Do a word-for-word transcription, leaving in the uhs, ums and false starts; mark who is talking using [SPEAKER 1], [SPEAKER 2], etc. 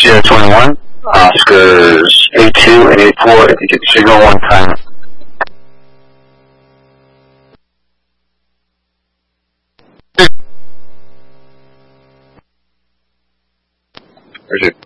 [SPEAKER 1] Sierra twenty-one, Oscars eight-two and eight-four, if you get the signal one time. Where's it?